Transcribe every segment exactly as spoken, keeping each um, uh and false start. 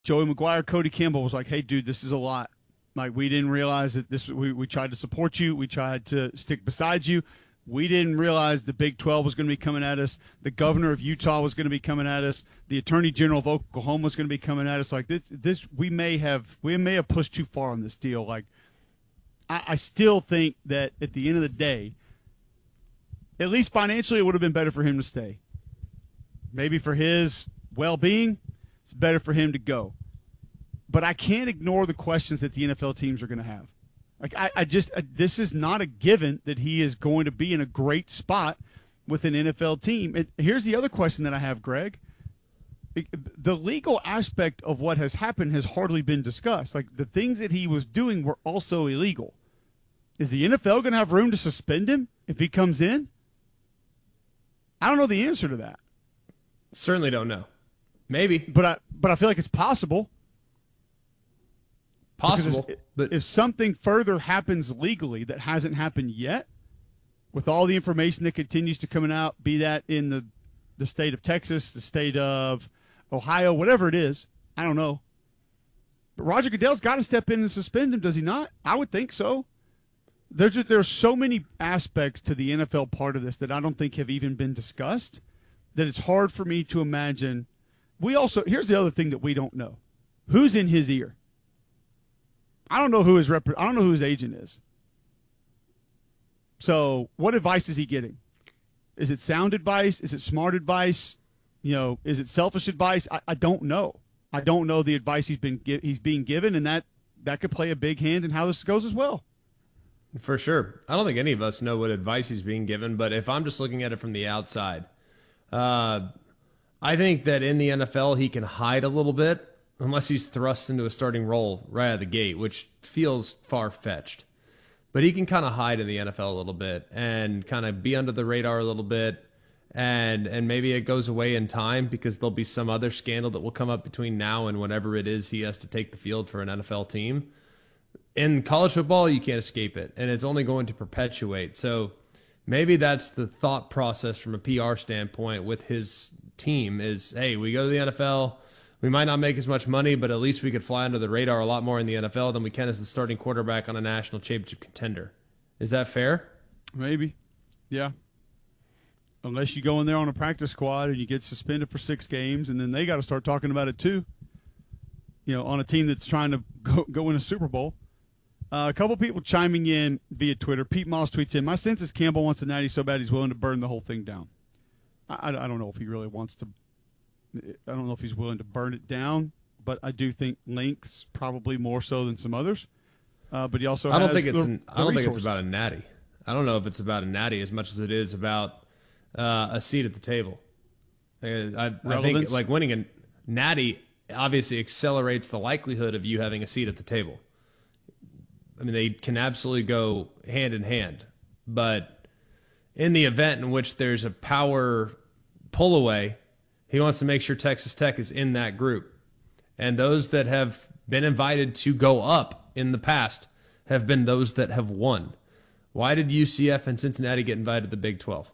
Joey McGuire, Cody Campbell was like, hey, dude, this is a lot. Like, we didn't realize that this, we, we tried to support you. We tried to stick beside you. We didn't realize the Big twelve was going to be coming at us. The governor of Utah was going to be coming at us. The attorney general of Oklahoma was going to be coming at us. Like this, this we may have we may have pushed too far on this deal. Like, I, I still think that at the end of the day, at least financially, it would have been better for him to stay. Maybe for his well-being, it's better for him to go. But I can't ignore the questions that the N F L teams are going to have. Like, I, I just uh, – this is not a given that he is going to be in a great spot with an N F L team. And here's the other question that I have, Greg. The legal aspect of what has happened has hardly been discussed. Like, the things that he was doing were also illegal. Is the N F L going to have room to suspend him if he comes in? I don't know the answer to that. Certainly don't know. Maybe. But I, but I feel like it's possible. Possible, if, but if something further happens legally that hasn't happened yet, with all the information that continues to come out, be that in the, the state of Texas, the state of Ohio, whatever it is, I don't know. But Roger Goodell's got to step in and suspend him, does he not? I would think so. There's just there's so many aspects to the N F L part of this that I don't think have even been discussed, that it's hard for me to imagine. We also here's the other thing that we don't know: who's in his ear. I don't know who his rep- I don't know who his agent is. So, what advice is he getting? Is it sound advice? Is it smart advice? You know, is it selfish advice? I, I don't know. I don't know the advice he's been gi- he's being given, and that that could play a big hand in how this goes as well. For sure. I don't think any of us know what advice he's being given, but if I'm just looking at it from the outside, uh, I think that in the N F L he can hide a little bit. Unless he's thrust into a starting role right out of the gate, which feels far-fetched. But he can kind of hide in the N F L a little bit and kind of be under the radar a little bit, and and maybe it goes away in time because there'll be some other scandal that will come up between now and whenever it is he has to take the field for an N F L team. In college football, you can't escape it, and it's only going to perpetuate. So maybe that's the thought process from a P R standpoint with his team is, hey, we go to the N F L, we might not make as much money, but at least we could fly under the radar a lot more in the N F L than we can as the starting quarterback on a national championship contender. Is that fair? Maybe. Yeah. Unless you go in there on a practice squad and you get suspended for six games, and then they got to start talking about it too. You know, on a team that's trying to go, go win a Super Bowl. Uh, a couple people chiming in via Twitter. Pete Moss tweets in, my sense is Campbell wants a natty so bad he's willing to burn the whole thing down. I, I don't know if he really wants to. I don't know if he's willing to burn it down, but I do think Link's probably more so than some others. Uh, but he also I don't has think it's the, an, the I don't resources. think it's about a natty. I don't know if it's about a natty as much as it is about uh, a seat at the table. Uh, I, I think like winning a natty obviously accelerates the likelihood of you having a seat at the table. I mean, they can absolutely go hand in hand, but in the event in which there's a power pull away, he wants to make sure Texas Tech is in that group. And those that have been invited to go up in the past have been those that have won. Why did U C F and Cincinnati get invited to the Big twelve?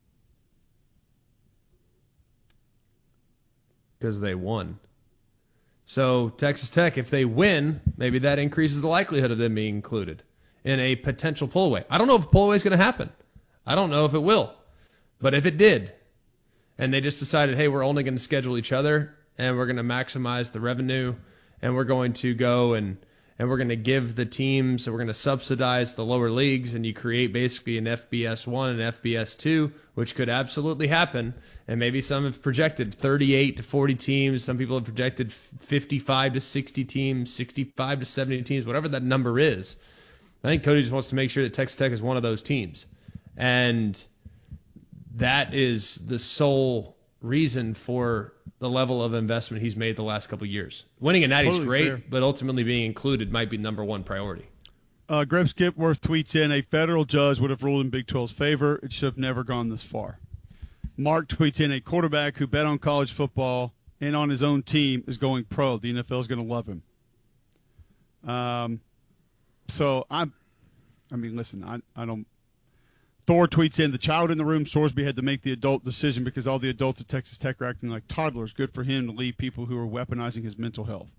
Because they won. So Texas Tech, if they win, maybe that increases the likelihood of them being included in a potential pull-away. I don't know if a pull-away is going to happen. I don't know if it will. But if it did, and they just decided, hey, we're only going to schedule each other, and we're going to maximize the revenue, and we're going to go and, and we're going to give the teams, so we're going to subsidize the lower leagues, and you create basically an F B S one and F B S two, which could absolutely happen. And maybe some have projected thirty-eight to forty teams. Some people have projected fifty-five to sixty teams, sixty-five to seventy teams, whatever that number is. I think Cody just wants to make sure that Texas Tech is one of those teams. And that is the sole reason for the level of investment he's made the last couple of years. Winning a natty is Totally great, fair. but ultimately being included might be number one priority. Uh, Greg Skipworth tweets in, a federal judge would have ruled in Big twelve's favor. It should have never gone this far. Mark tweets in, a quarterback who bet on college football and on his own team is going pro. The N F L is going to love him. Um, so I'm, I mean, listen, I, I don't, Thor tweets in, the child in the room, Sorsby had to make the adult decision because all the adults at Texas Tech are acting like toddlers. Good for him to leave people who are weaponizing his mental health.